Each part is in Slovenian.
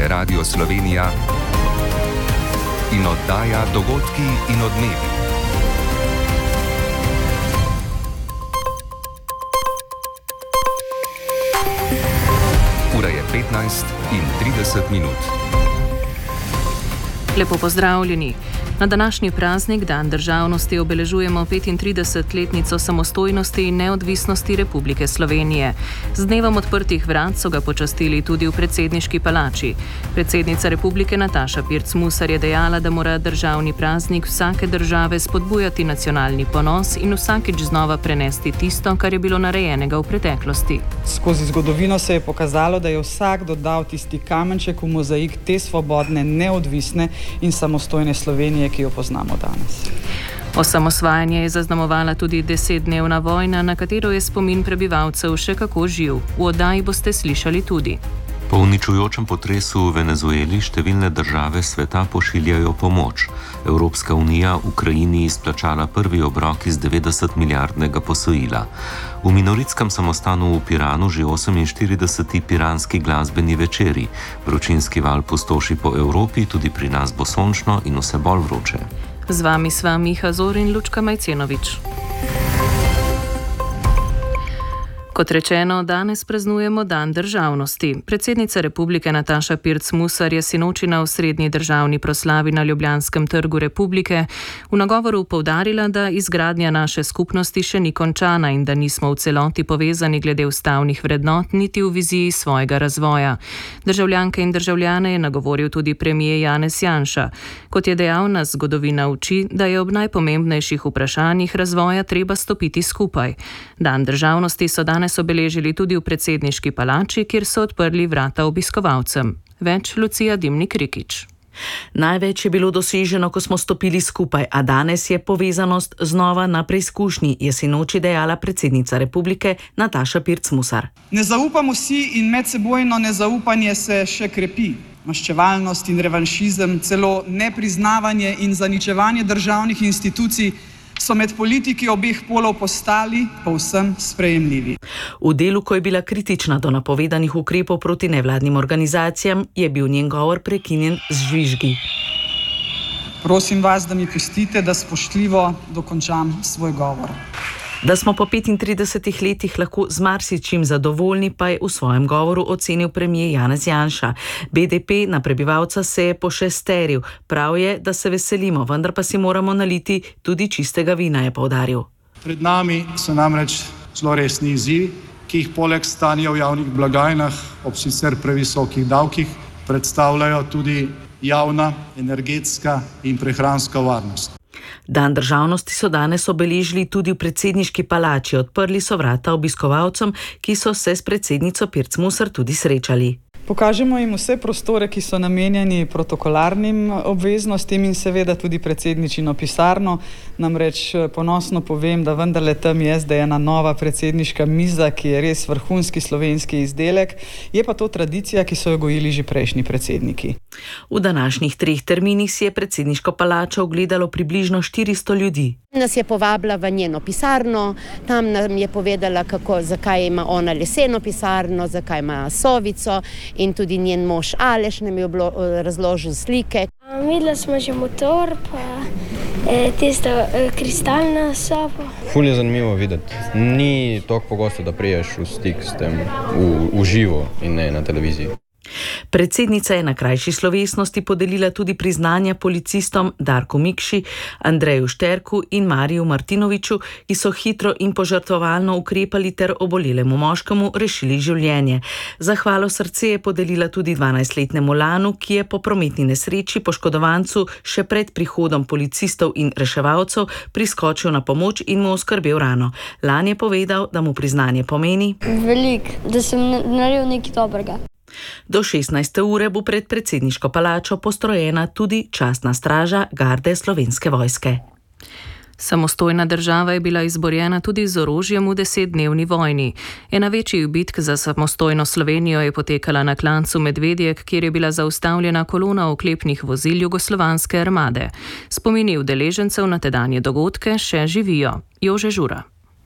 je Radio Slovenija in oddaja Dogodki in odmevi. Ura je 15:30. Lepo pozdravljeni. Na današnji praznik, Dan državnosti, obeležujemo 35-letnico samostojnosti in neodvisnosti Republike Slovenije. Z dnevom odprtih vrat so ga počastili tudi v predsedniški palači. Predsednica republike Nataša Pirc Musar je dejala, da mora državni praznik vsake države spodbujati nacionalni ponos in vsakič znova prenesti tisto, kar je bilo narejenega v preteklosti. Skozi zgodovino se je pokazalo, da je vsak dodal tisti kamenček v mozaik te svobodne, neodvisne in samostojne Slovenije, ki jo poznamo danes. Osamosvajanje je zaznamovala tudi 10-dnevna vojna, na katero je spomin prebivalcev še kako živ. V oddaji boste slišali tudi. Po uničujočem potresu v Venezueli številne države sveta pošiljajo pomoč. Evropska unija Ukrajini izplačala prvi obrok iz 90-milijardnega posojila. V minoritskem samostanu v Piranu že 48. piranski glasbeni večeri. Vročinski val pustoši po Evropi, tudi pri nas bo sončno in vse bolj vroče. Z vami sva Miha Zor in Lučka Majcenovič. Kot rečeno, danes praznujemo Dan državnosti. Predsednica republike Nataša Pirc Musar je sinoči na osrednji državni proslavi na Ljubljanskem trgu Republike v nagovoru poudarila, da izgradnja naše skupnosti še ni končana in da nismo v celoti povezani glede ustavnih vrednot niti v viziji svojega razvoja. Državljanke in državljane je nagovoril tudi premier Janez Janša. Kot je dejal, nas zgodovina uči, da je ob najpomembnejših vprašanjih razvoja treba stopiti skupaj. Dan državnosti so danes obeležili tudi v predsedniški palači, kjer so odprli vrata obiskovalcem. Več Lucija Dimnik-Rikič. Največ je bilo doseženo, ko smo stopili skupaj, a danes je povezanost znova na preizkušnji, je sinoči dejala predsednica republike Nataša Pirc Musar. Ne zaupamo si in medsebojno nezaupanje se še krepi. Maščevalnost in revanšizem, celo nepriznavanje in zaničevanje državnih institucij so med politiki obeh polov postali povsem sprejemljivi. V delu, ko je bila kritična do napovedanih ukrepov proti nevladnim organizacijam, je bil njen govor prekinjen z žvižgi. Prosim vas, da mi pustite, da spoštljivo dokončam svoj govor. Da smo po 35 letih lahko z marsičim zadovoljni, pa je v svojem govoru ocenil premier Janez Janša. BDP na prebivalca se je pošesteril. Prav je, da se veselimo, vendar pa si moramo naliti tudi čistega vina, je poudaril. Pred nami so namreč zelo resni izzivi, ki jih poleg stanja v javnih blagajnah ob sicer previsokih davkih predstavljajo tudi javna, energetska in prehranska varnost. Dan državnosti so danes obeležili tudi v predsedniški palači. Odprli so vrata obiskovalcem, ki so se s predsednico Pirc Musar tudi srečali. Pokažemo jim vse prostore, ki so namenjeni protokolarnim obveznostim in seveda tudi predsedničino pisarno. Namreč ponosno povem, da vendarle tam je zdaj ena nova predsedniška miza, ki je res vrhunski slovenski izdelek. Je pa to tradicija, ki so jo gojili že prejšnji predsedniki. V današnjih 3 terminih si je predsedniško palačo ogledalo približno 400 ljudi. Nas je povabila v njeno pisarno, tam nam je povedala, zakaj ima ona leseno pisarno, zakaj ima sovico, in tudi njen mož Aleš nam je razložil slike. Videla smo že motor, pa tisto kristalno sobo. Ful je zanimivo videti. Ni toliko pogosto, da priješ v stik s tem v živo in ne na televiziji. Predsednica je na krajši slovesnosti podelila tudi priznanja policistom Darku Mikši, Andreju Šterku in Mariju Martinoviču, ki so hitro in požrtvovalno ukrepali ter obolelemu moškemu rešili življenje. Zahvalo srce je podelila tudi 12-letnemu Lanu, ki je po prometni nesreči poškodovancu še pred prihodom policistov in reševalcev priskočil na pomoč in mu oskrbel rano. Lan je povedal, da mu priznanje pomeni veliko, da sem naredil nekaj dobrega. Do 16. ure bo pred predsedniško palačo postrojena tudi častna straža garde Slovenske vojske. Samostojna država je bila izborjena tudi z orožjem v 10-dnevni vojni. Ena večjih bitk za samostojno Slovenijo je potekala na klancu Medvedjek, kjer je bila zaustavljena kolona oklepnih vozil jugoslovanske armade. Spomini udeležencev na tedanje dogodke še živijo. Jože Žura.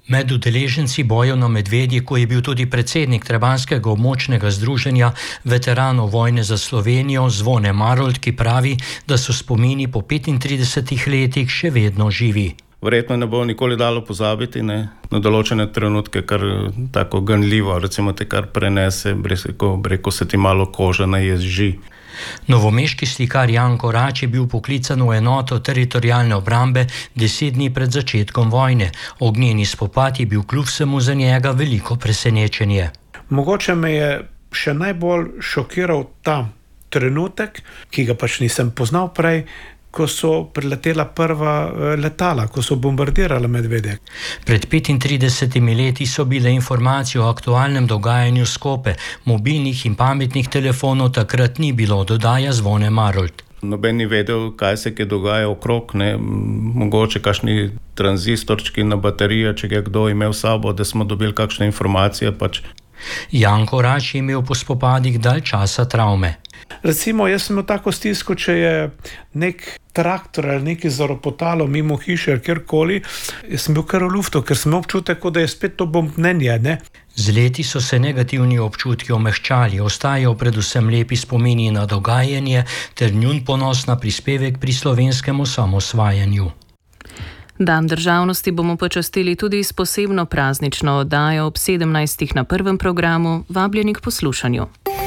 Med udeleženci bojev na Medvedjeku je bil tudi predsednik Trebanjskega območnega združenja veteranov vojne za Slovenijo Zvone Marolt, ki pravi, da so spomini po 35 letih še vedno živi. Verjetno ne bo nikoli dalo pozabiti na določene trenutke, kar tako ganljivo, recimo te kar prenese, breko se ti malo koža naježi. Novomeški slikar Jan Korač je bil poklican v enoto teritorialne obrambe 10 dni pred začetkom vojne. Ognjeni spopad je bil kljub vsemu za njega veliko presenečenje. Mogoče me je še najbolj šokiral ta trenutek, ki ga pač nisem poznal prej, ko so priletela prva letala, ko so bombardirala Medvedjek. Pred 35 leti so bile informacije o aktualnem dogajanju skope. Mobilnih in pametnih telefonov takrat ni bilo, dodaja Zvone Marolt. Noben ni vedel, kaj se dogaja okrog, mogoče kakšni tranzistorčki na baterije, če je kdo imel sabo, da smo dobili kakšne informacije. Jan Korač je imel po spopadih dalj časa travme. Recimo, jaz sem imel tako stisko, če je nek traktor ali nekaj zaropotalo mimo hiše ali kjerkoli, jaz sem bil kar v luftu, ker sem občutek, da je spet to bombnenje. Z leti so se negativni občutki omehčali, ostajajo predvsem lepi spomini na dogajanje ter njun ponos na prispevek pri slovenskem osamosvajanju. Dan državnosti bomo počastili tudi s posebno praznično oddajo ob 17. na prvem programu. Vabljeni k poslušanju.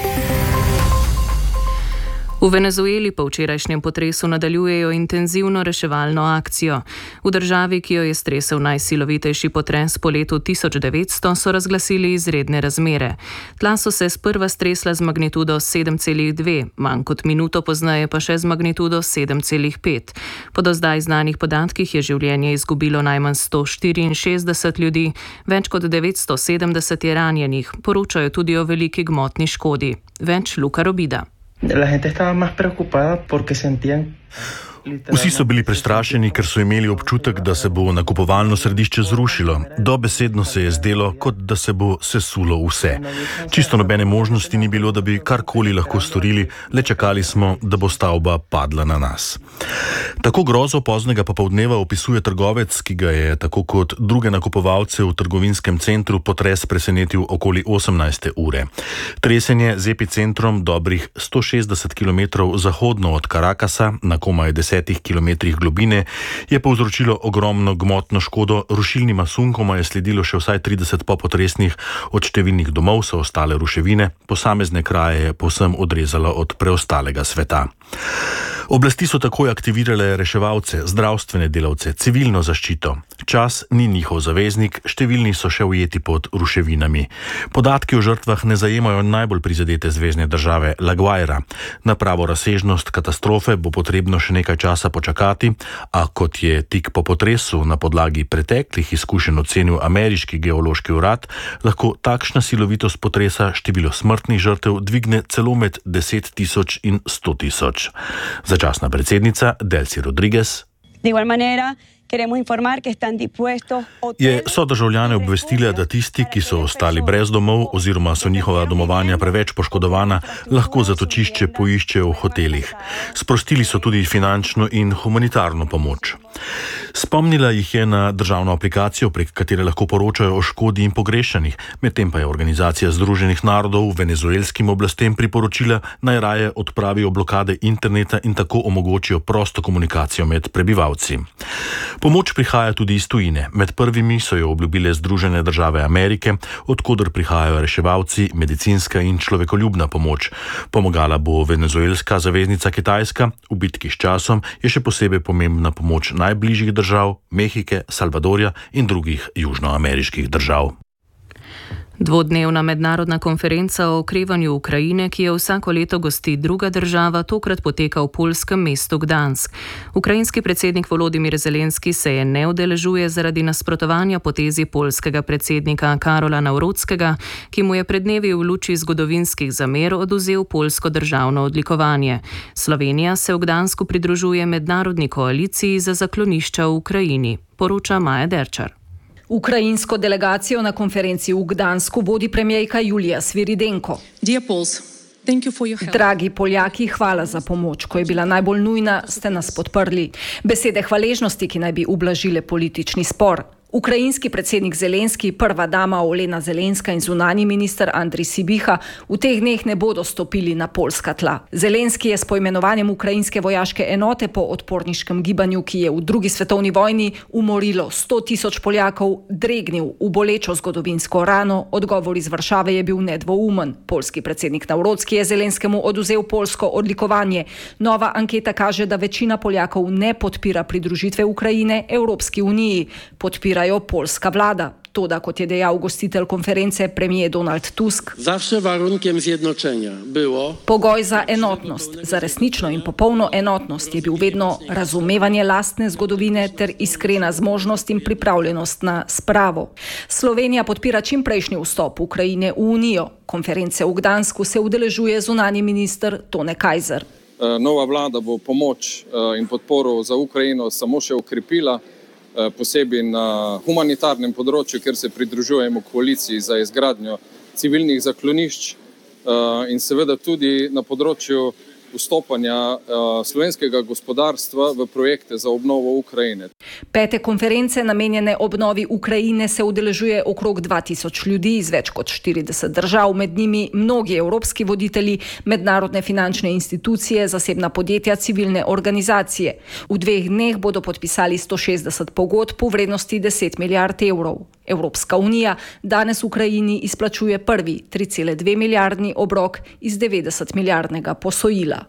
V Venezueli po včerajšnjem potresu nadaljujejo intenzivno reševalno akcijo. V državi, ki jo je stresel najsilovitejši potres po letu 1900, so razglasili izredne razmere. Tla so se sprva stresla z magnitudo 7,2, manj kot minuto pozneje pa še z magnitudo 7,5. Po do zdaj znanih podatkih je življenje izgubilo najmanj 164 ljudi, več kot 970 je ranjenih, poročajo tudi o veliki gmotni škodi. Več Luka Robida. La gente estaba más preocupada porque sentían... Vsi so bili prestrašeni, ker so imeli občutek, da se bo nakupovalno središče zrušilo. Dobesedno se je zdelo, kot da se bo sesulo vse. Čisto nobene možnosti ni bilo, da bi karkoli lahko storili, le čakali smo, da bo stavba padla na nas. Tako grozo poznega popoldneva opisuje trgovec, ki ga je, tako kot druge nakupovalce v trgovinskem centru, potres presenetil okoli 18. ure. Tresenje z epicentrom dobrih 160 km zahodno od Carakasa, na komaj 10 kilometrih globine, je povzročilo ogromno gmotno škodo, rušilnima sunkoma je sledilo še vsaj 30 popotresnih, od številnih domov so ostale ruševine, posamezne kraje je povsem odrezalo od preostalega sveta. Oblasti so takoj aktivirale reševalce, zdravstvene delavce, civilno zaščito. Čas ni njihov zaveznik, številni so še ujeti pod ruševinami. Podatki o žrtvah ne zajemajo najbolj prizadete zvezne države La Guaira. Na pravo razsežnost katastrofe bo potrebno še nekaj časa počakati, a kot je tik po potresu na podlagi preteklih izkušenj ocenil ameriški geološki urad, lahko takšna silovitost potresa število smrtnih žrtev dvigne celo med 10.000 in 100.000. Začasna predsednica Delcy Rodriguez je sodržavljane obvestila, da tisti, ki so ostali brez domov oziroma so njihova domovanja preveč poškodovana, lahko zatočišče poiščejo v hotelih. Sprostili so tudi finančno in humanitarno pomoč. Spomnila jih je na državno aplikacijo, prek katere lahko poročajo o škodi in pogrešanih, medtem pa je Organizacija Združenih narodov venezuelskim oblastem priporočila, naj raje odpravijo blokade interneta in tako omogočijo prosto komunikacijo med prebivalci. Pomoč prihaja tudi iz tujine. Med prvimi so jo obljubile Združene države Amerike, odkoder prihajajo reševalci, medicinska in človekoljubna pomoč. Pomagala bo venezuelska zaveznica Kitajska, v bitki s časom je še posebej pomembna pomoč najbližjih držav, Mehike, Salvadorja in drugih južnoameriških držav. Dvodnevna mednarodna konferenca o okrevanju Ukrajine, ki jo vsako leto gosti druga država, tokrat poteka v poljskem mestu Gdansk. Ukrajinski predsednik Volodymyr Zelenski se je ne udeležuje zaradi nasprotovanja potezi poljskega predsednika Karola Nawrockiega, ki mu je pred dnevi v luči zgodovinskih zamer odvzel poljsko državno odlikovanje. Slovenija se v Gdansku pridružuje mednarodni koaliciji za zaklonišča v Ukrajini, poroča Maja Derčar. Ukrajinsko delegacijo na konferenci v Gdansku vodi premijerka Julija Sviridenko. Dragi Poljaki, hvala za pomoč. Ko je bila najbolj nujna, ste nas podprli. Besede hvaležnosti, ki naj bi ublažile politični spor. Ukrajinski predsednik Zelenski, prva dama Olena Zelenska in zunanji minister Andrij Sibiha v teh dneh ne bodo stopili na poljska tla. Zelenski je s poimenovanjem ukrajinske vojaške enote po odporniškem gibanju, ki je v drugi svetovni vojni umorilo 100.000 Poljakov, dregnil v bolečo zgodovinsko rano. Odgovor iz Varšave je bil nedvoumen. Poljski predsednik Nawrocki je Zelenskemu oduzel poljsko odlikovanje. Nova anketa kaže, da večina Poljakov ne podpira pridružitve Ukrajine Evropski uniji. Podpirajo poljska vlada. Toda, kot je dejal gostitelj konference premijer Donald Tusk, zawsze warunkiem zjednoczenia było pogoj za enotnost, za resnično in popolno enotnost je bil vedno razumevanje lastne zgodovine ter iskrena zmožnost in pripravljenost na spravo. Slovenija podpira čimprejšnji vstop Ukrajine v Unijo. Konference v Gdansku se udeležuje zunanji minister Tone Kajzer. Nova vlada bo pomoč in podporo za Ukrajino samo še okrepila, posebej na humanitarnem področju, kjer se pridružujemo koaliciji za izgradnjo civilnih zaklonišč in seveda tudi na področju vstopanja slovenskega gospodarstva v projekte za obnovo Ukrajine. 5. konference namenjene obnovi Ukrajine se udeležuje okrog 2000 ljudi iz več kot 40 držav, med njimi mnogi evropski voditelji, mednarodne finančne institucije, zasebna podjetja, civilne organizacije. V 2 dneh bodo podpisali 160 pogodb po vrednosti 10 milijard evrov. Evropska unija danes Ukrajini izplačuje prvi 3,2 milijardni obrok iz 90 milijardnega posojila.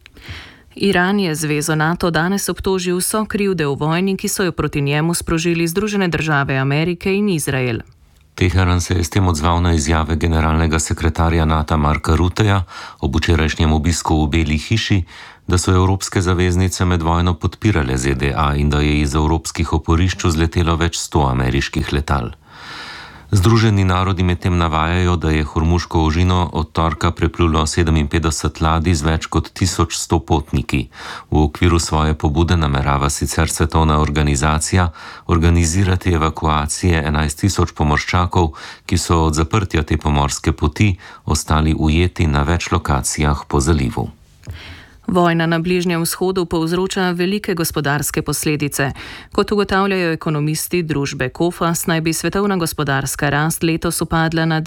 Iran je zvezo NATO danes obtožil vso krivde v vojni, ki so jo proti njemu sprožili Združene države Amerike in Izrael. Teheran se je s tem odzval na izjave generalnega sekretarja NATO Marka Rutteja ob včerajšnjem obisku v Beli hiši, da so evropske zaveznice med vojno podpirale ZDA in da je iz evropskih oporišč zletelo več 100 ameriških letal. Združeni narodi medtem navajajo, da je Hormuško ožino od torka preplulo 57 ladij z več kot 1100 potniki. V okviru svoje pobude namerava sicer svetovna organizacija organizirati evakuacije 11.000 pomorščakov, ki so od zaprtja te pomorske poti ostali ujeti na več lokacijah po zalivu. Vojna na Bližnjem vzhodu povzroča velike gospodarske posledice. Kot ugotavljajo ekonomisti družbe Coface, naj bi svetovna gospodarska rast letos upadla na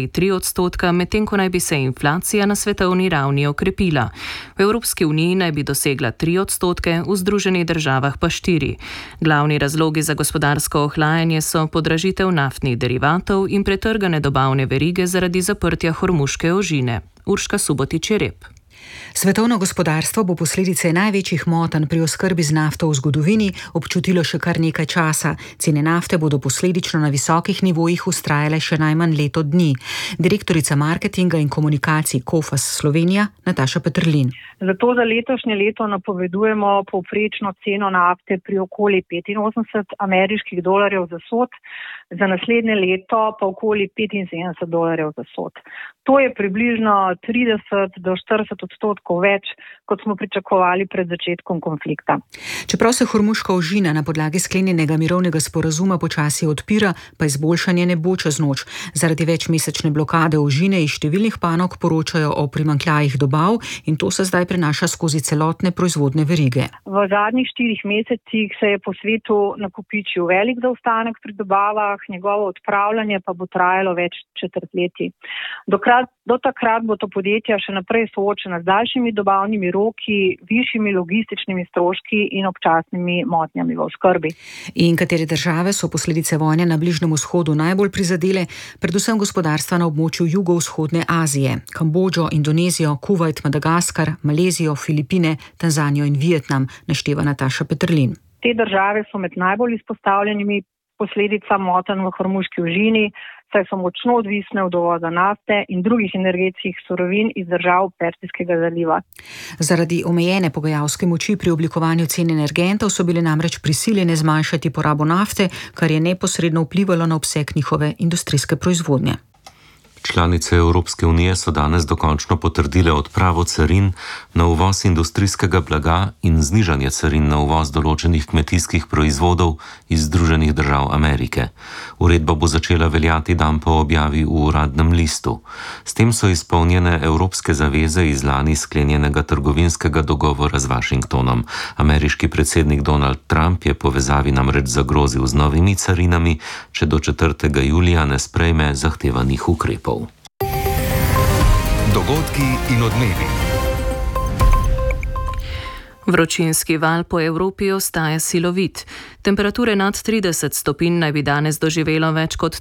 2,3%, medtem ko naj bi se inflacija na svetovni ravni okrepila. V Evropski uniji naj bi dosegla 3%, v Združenih državah pa 4%. Glavni razlogi za gospodarsko ohlajanje so podražitev naftnih derivatov in pretrgane dobavne verige zaradi zaprtja Hormuške ožine. Urška Subotić-Jereb. Svetovno gospodarstvo bo posledice največjih motenj pri oskrbi z nafto v zgodovini občutilo še kar nekaj časa. Cene nafte bodo posledično na visokih nivojih vztrajale še najmanj leto dni. Direktorica marketinga in komunikacij Coface Slovenija Nataša Peterlin. Zato za letošnje leto napovedujemo povprečno ceno nafte pri okoli 85 ameriških dolarjev za sod, za naslednje leto pa okoli 75 dolarjev za sod. To je približno 30 do 40% več, kot smo pričakovali pred začetkom konflikta. Čeprav se Hormuška ožina na podlagi sklenjenega mirovnega sporazuma počasi odpira, pa izboljšanje ne bo čez noč. Zaradi večmesečne blokade ožine iz številnih panog poročajo o primanjkljajih dobav in to se zdaj prenaša skozi celotne proizvodne verige. V zadnjih 4 mesecih se je po svetu nakopičil velik zaostanek pri dobavah, njegovo odpravljanje pa bo trajalo več četrtletij. Do takrat bo to podjetja še naprej soočena z daljšimi dobavnimi roki, višjimi logističnimi stroški in občasnimi motnjami v oskrbi. In katere države so posledice vojne na Bližnjem vzhodu najbolj prizadele? Predvsem gospodarstva na območju jugovzhodne Azije. Kambodžo, Indonezijo, Kuvajt, Madagaskar, Malezijo, Filipine, Tanzanijo in Vietnam, našteva Nataša Peterlin. Te države so med najbolj izpostavljenimi posledicam motenj v Hormuški ožini, saj so močno odvisne od uvoza nafte in drugih energetskih surovin iz držav Persijskega zaliva. Zaradi omejene pogajalske moči pri oblikovanju cen energentov so bile namreč prisiljene zmanjšati porabo nafte, kar je neposredno vplivalo na obseg njihove industrijske proizvodnje. Članice Evropske unije so danes dokončno potrdile odpravo carin na uvoz industrijskega blaga in znižanje carin na uvoz določenih kmetijskih proizvodov iz Združenih držav Amerike. Uredba bo začela veljati dan po objavi v Uradnem listu. S tem so izpolnjene evropske zaveze iz lani sklenjenega trgovinskega dogovora z Washingtonom. Ameriški predsednik Donald Trump je povezavi namreč zagrozil z novimi carinami, če do 4. julija ne sprejme zahtevanih ukrepov. Dogodki in odmevi. Vročinski val po Evropi ostaja silovit. Temperature nad 30 stopinj naj bi danes doživelo več kot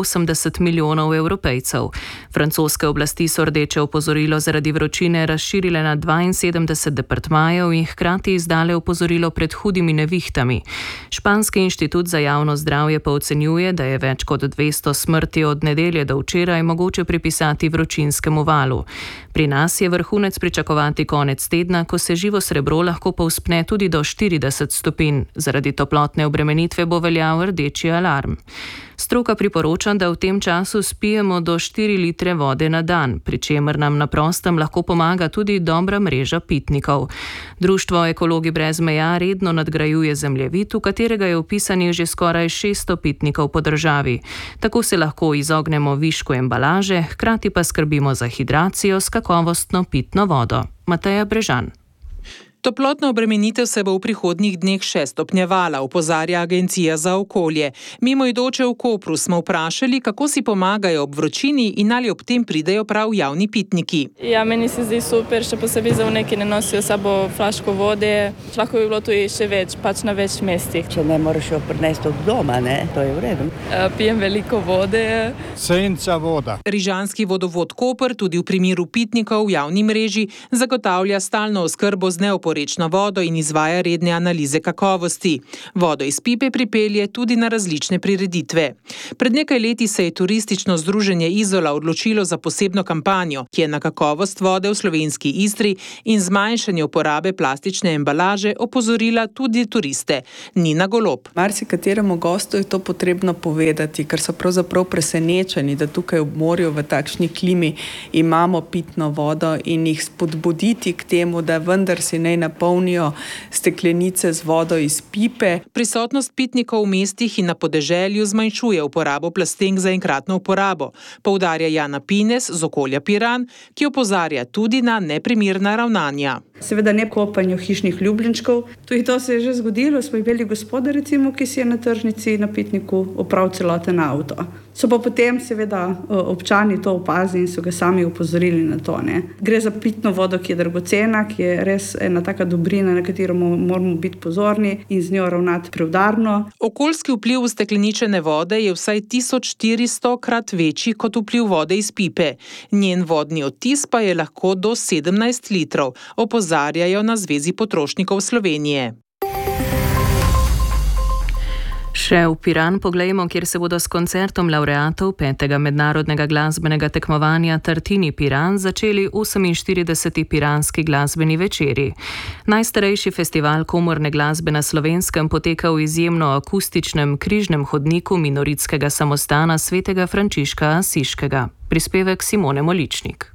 380 milijonov Evropejcev. Francoske oblasti so rdeče opozorilo zaradi vročine razširile na 72 departmajev in hkrati izdale opozorilo pred hudimi nevihtami. Španski inštitut za javno zdravje pa ocenjuje, da je več kot 200 smrti od nedelje do včeraj mogoče pripisati vročinskemu valu. Pri nas je vrhunec pričakovati konec tedna, ko se živo srebro lahko povzpne tudi do 40 stopinj. Zaradi toplotne obremenitve bo veljal rdeči alarm. Stroka priporoča, da v tem času spijemo do 4 litre vode na dan, pri čemer nam na prostem lahko pomaga tudi dobra mreža pitnikov. Društvo Ekologi brez meja redno nadgrajuje zemljevid, v katerega je vpisanih že skoraj 600 pitnikov po državi. Tako se lahko izognemo višku embalaže, hkrati pa skrbimo za hidracijo s kakovostno pitno vodo. Mateja Brežan. Toplotna obremenitev se bo v prihodnjih dneh še stopnjevala, opozarja Agencija za okolje. Mimoidoče v Kopru smo vprašali, kako si pomagajo ob vročini in ali ob tem pridejo prav javni pitniki. Ja, meni se zdi super, še posebej za one, ki ne nosijo sabo flaško vode. Lahko bi bilo tudi še več, pač na več mestih. Če ne moraš jo prinesti od doma, ne? To je v redu. Pijem veliko vode. Senca voda. Rižanski vodovod Koper tudi v primeru pitnikov v javni mreži zagotavlja stalno oskrbo z neoporečno vodo in izvaja redne analize kakovosti. Vodo iz pipe pripelje tudi na različne prireditve. Pred nekaj leti se je turistično združenje Izola odločilo za posebno kampanjo, ki je na kakovost vode v slovenski Istri in zmanjšanje uporabe plastične embalaže opozorila tudi turiste. Nina Golob. Marsikateremu gostu je to potrebno povedati, ker so pravzaprav presenečeni, da tukaj v morju v takšni klimi imamo pitno vodo in jih spodbuditi k temu, da vendar si ne napolnijo steklenice z vodo iz pipe. Prisotnost pitnikov v mestih in na podeželju zmanjšuje uporabo plastenk za enkratno uporabo, poudarja Jana Pines z okolja Piran, ki opozarja tudi na neprimerna ravnanja. Seveda ne kopanju hišnih ljubljenčkov. Tudi to se je že zgodilo. Smo imeli gospoda, recimo, ki si je na tržnici na pitniku opravil celoten avto. So pa potem seveda občani to opazili in so ga sami upozorili na to. Ne. Gre za pitno vodo, ki je dragocena, ki je res ena taka dobrina, na katero moramo biti pozorni in z njo ravnati preudarno. Okoljski vpliv ustekleničene vode je vsaj 1400-krat večji kot vpliv vode iz pipe. Njen vodni odtis pa je lahko do 17 litrov. Opozarjajo na Zvezi potrošnikov Slovenije. Še v Piran poglejmo, kjer se bodo s koncertom laureatov 5. mednarodnega glasbenega tekmovanja Tartini Piran začeli 48. piranski glasbeni večeri. Najstarejši festival komorne glasbe na Slovenskem poteka v izjemno akustičnem križnem hodniku minoritskega samostana svetega Frančiška Asiškega. Prispevek Simone Moličnik.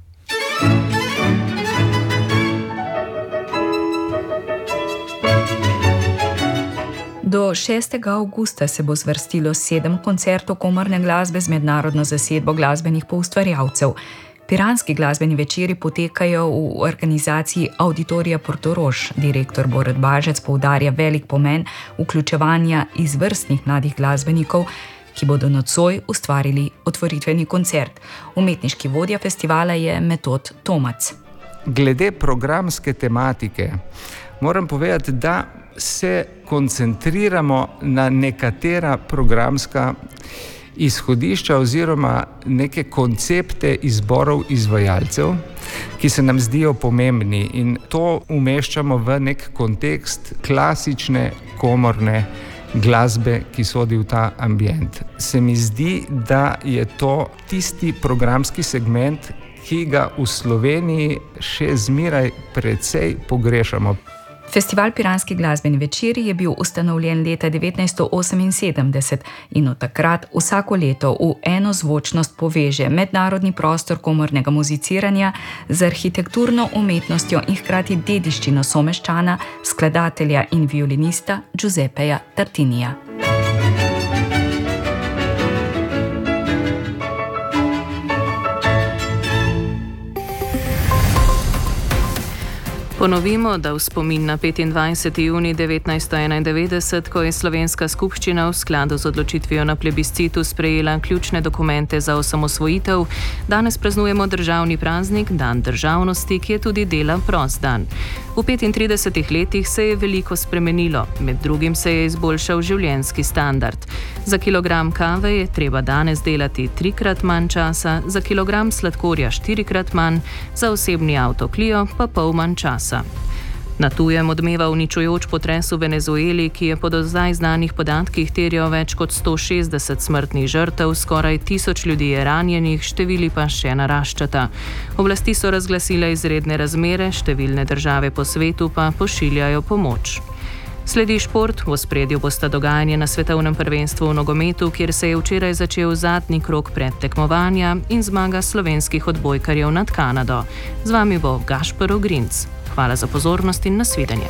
Do 6. avgusta se bo zvrstilo 7 koncertov komorne glasbe z mednarodno zasedbo glasbenih poustvarjalcev. Piranski glasbeni večeri potekajo v organizaciji Auditorija Portorož. Direktor Borut Bažec poudarja velik pomen vključevanja izvrstnih mladih glasbenikov, ki bodo nocoj ustvarili otvoritveni koncert. Umetniški vodja festivala je Metod Tomac. Glede programske tematike moram povedati, da se koncentriramo na nekatera programska izhodišča oziroma neke koncepte izborov izvajalcev, ki se nam zdijo pomembni, in to umeščamo v nek kontekst klasične komorne glasbe, ki sodi v ta ambient. Se mi zdi, da je to tisti programski segment, ki ga v Sloveniji še zmeraj precej pogrešamo. Festival Piranski glasbeni večeri je bil ustanovljen leta 1978 in od takrat vsako leto v eno zvočnost poveže mednarodni prostor komornega muziciranja z arhitekturno umetnostjo in hkrati dediščino someščana, skladatelja in violinista Giuseppeja Tartinija. Ponovimo, da v spomin na 25. junij 1991, ko je slovenska skupščina v skladu z odločitvijo na plebiscitu sprejela ključne dokumente za osamosvojitev, danes praznujemo državni praznik, dan državnosti, ki je tudi dela prost dan. V 35 letih se je veliko spremenilo, med drugim se je izboljšal življenjski standard. Za kilogram kave je treba danes delati 3-krat manj časa, za kilogram sladkorja 4-krat manj, za osebni avto Clio pa pol manj časa. Na tujem odmeva uničujoč potres v Venezueli, ki je po do zdaj znanih podatkih terjal več kot 160 smrtnih žrtev, skoraj 1000 ljudi je ranjenih, števili pa še naraščata. Oblasti so razglasile izredne razmere, številne države po svetu pa pošiljajo pomoč. Sledi šport, v ospredju bosta dogajanje na svetovnem prvenstvu v nogometu, kjer se je včeraj začel zadnji krog predtekmovanja in zmaga slovenskih odbojkarjev nad Kanado. Z vami bo Gašper Ogrinc. Hvala za pozornost in nasvidenje.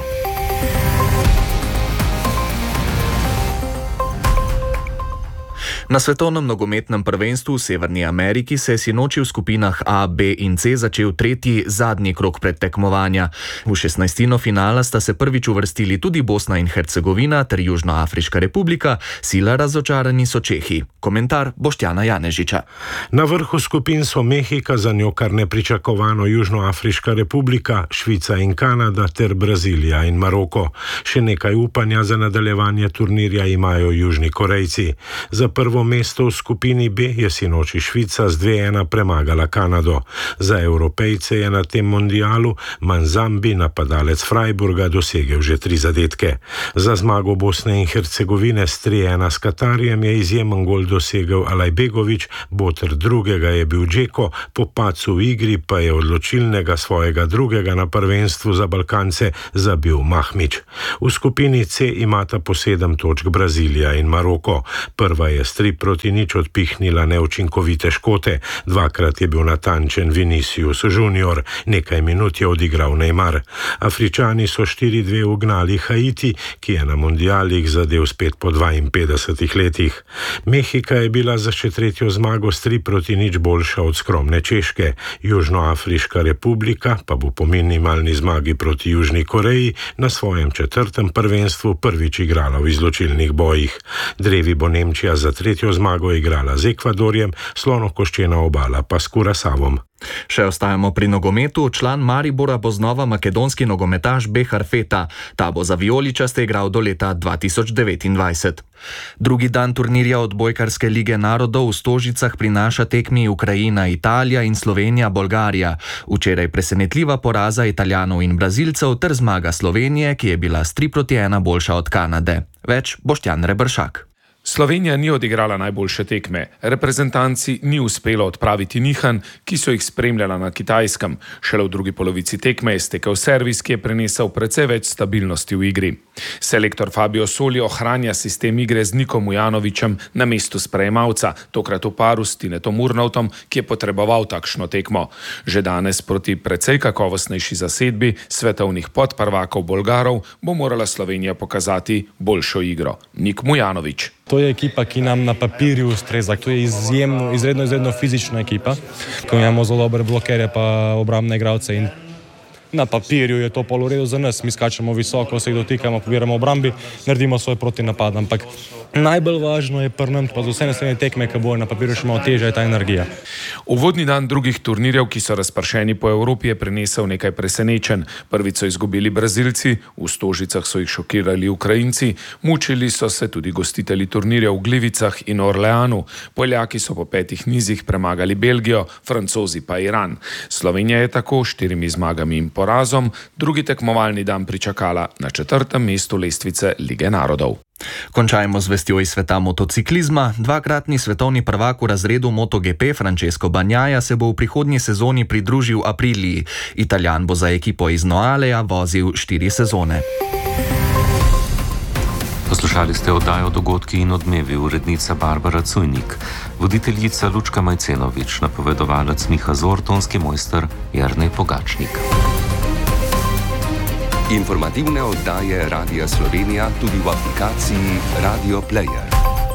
Na svetovnem nogometnem prvenstvu v Severni Ameriki se je sinoči v skupinah A, B in C začel tretji, zadnji krog predtekmovanja. V 16. finala sta se prvič uvrstili tudi Bosna in Hercegovina ter Južnoafriška republika, sila razočarani so Čehi. Komentar Boštjana Janežiča. Na vrhu skupin so Mehika, za njo kar nepričakovano Južnoafriška republika, Švica in Kanada ter Brazilija in Maroko. Še nekaj upanja za nadaljevanje turnirja imajo Južni Korejci. Za prvo mesto v skupini B je sinoči Švica z 2-1 premagala Kanado. Za Evropejce je na tem mondialu Manzambi, napadalec Freiburga, dosegel že 3 zadetke. Za zmago Bosne in Hercegovine s 3-1 s Katarjem je izjemen gol dosegel Alajbegović, boter drugega je bil Džeko, po padcu v igri pa je odločilnega svojega drugega na prvenstvu za Balkance zabil Mahmić. V skupini C imata po 7 točk Brazilija in Maroko. Prva je s 3-0 odpihnila neučinkovite Škote, 2-krat je bil natančen Vinicius Junior, nekaj minut je odigral Neymar. Afričani so 4-2 ugnali Haiti, ki je na mondialih zadel spet po 52 letih. Mehika je bila za še tretjo zmago s 3-0 boljša od skromne Češke. Južnoafriška republika pa bo po minimalni zmagi proti Južni Koreji na svojem 4. prvenstvu prvič igrala v izločilnih bojih. Drevi bo Nemčija za tretjo zmago igrala z Ekvadorjem, Slonokoščena obala pa s Kurasavom. Še ostajamo pri nogometu. Član Maribora bo znova makedonski nogometaš Behar Feta. Ta bo za vijoličaste igral do leta 2029. Drugi dan turnirja odbojkarske lige narodov v Stožicah prinaša tekmi Ukrajina, Italija in Slovenija, Bolgarija. Včeraj presenetljiva poraza Italijanov in Brazilcev ter zmaga Slovenije, ki je bila s 3-1 boljša od Kanade. Več Boštjan Rebršak. Slovenija ni odigrala najboljše tekme. Reprezentanci ni uspelo odpraviti nihanj, ki so jih spremljala na Kitajskem. Šele v drugi polovici tekme je stekel servis, ki je prinesel precej več stabilnosti v igri. Selektor Fabio Soli ohranja sistem igre z Nikom Mujanovićem na mestu sprejemalca, tokrat v paru s Tinetom Urnautom, ki je potreboval takšno tekmo. Že danes proti precej kakovostnejši zasedbi svetovnih podprvakov Bolgarov bo morala Slovenija pokazati boljšo igro. Nik Mujanović. To je ekipa, ki nam na papirju ustreza. To je izredno fizična ekipa, ko imamo zelo dobre blokerje pa obrambne igralce in na papirju je to pol v redu za nas. Mi skačemo visoko, se jih dotikamo, pobiramo obrambi, naredimo svoj protinapad, ampak najbolj važno je pri nam, pa z vse naslednje tekme, ki bojo na papirju še malo težja, je ta energija. Uvodni dan drugih turnirjev, ki so razpršeni po Evropi, je prinesel nekaj presenečenj. Prvič so izgubili Brazilci, v Stožicah so jih šokirali Ukrajinci, mučili so se tudi gostitelji turnirjev v Glivicah in Orleanu. Poljaki so po 5 nizih premagali Belgijo, Francozi pa Iran. Slovenija je tako 4 zmagami in porazom, drugi tekmovalni dan pričakala na 4. mestu lestvice Lige narodov. Končajmo z vestjo iz sveta motociklizma. Dvakratni svetovni prvak v razredu MotoGP Francesco Bagnaia se bo v prihodnji sezoni pridružil Apriliji. Italijan bo za ekipo iz Noaleja vozil 4 sezone. Poslušali ste oddajo Dogodki in odmevi, urednica Barbara Cujnik, voditeljica Lučka Majcenovič, napovedovalec Miha Zor, tonski mojster Jernej Pogačnik. Informativne oddaje Radia Slovenija tudi v aplikaciji Radio Player.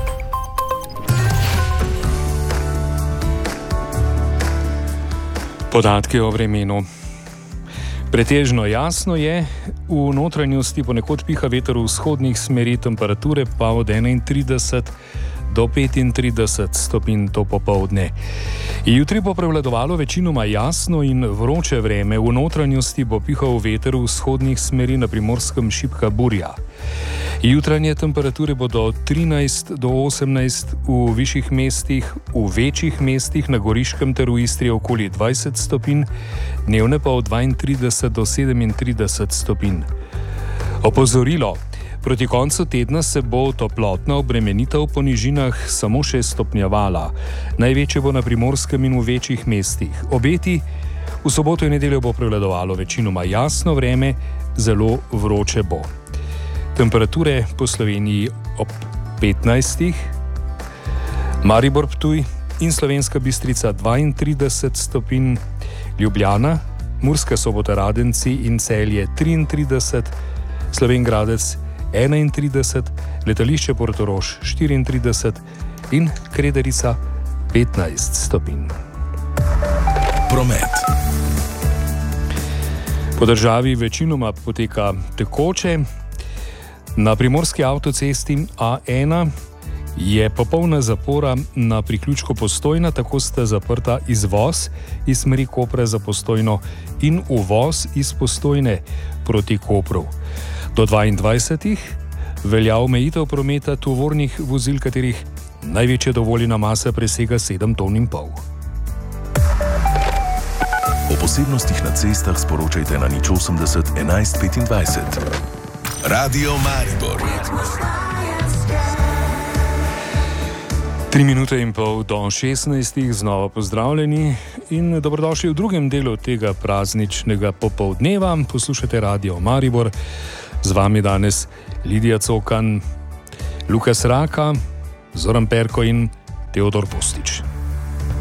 Podatke o vremenu. Pretežno jasno je, v notranjosti ponekod piha veter vzhodnih smeri, temperature pa od 31 do 35 stopinj to popoldne. Jutri bo prevladovalo večinoma jasno in vroče vreme, v notranjosti bo pihal veter vzhodnih smeri, na Primorskem šibka burja. Jutranje temperature bodo 13 do 18 v višjih mestih, v večjih mestih na Goriškem ter v Istri okoli 20 stopinj, dnevne pa od 32 do 37 stopinj. Opozorilo. Proti koncu tedna se bo toplotna obremenitev po nižinah samo še stopnjevala. Največje bo na Primorskem in v večjih mestih. Obeti: v soboto in nedeljo bo prevladovalo večinoma jasno vreme, zelo vroče bo. Temperature po Sloveniji ob 15, Maribor, Ptuj in Slovenska Bistrica 32 stopinj, Ljubljana, Murska Sobota, Radenci in Celje 33, Slovenj Gradec 31, letališče Portorož 34 in Krederica 15 stopinj. Promet. Po državi večinoma poteka tekoče. Na primorski avtocesti A1 je popolna zapora na priključku Postojna, tako sta zaprta izvoz iz smeri Kopra za Postojno in uvoz iz Postojne proti Kopru. Do 22. velja omejitev prometa tovornih vozil, katerih največja dovoljena masa presega 7,5 ton. O posebnostih na cestah sporočajte na 080 11 25. Radio Maribor. 3 minute in pol do 16. znova pozdravljeni in dobrodošli v drugem delu tega prazničnega popoldneva. Poslušate Radio Maribor. Z vami danes Lidija Cokan, Lukas Raka, Zoran Perko in Teodor Postič.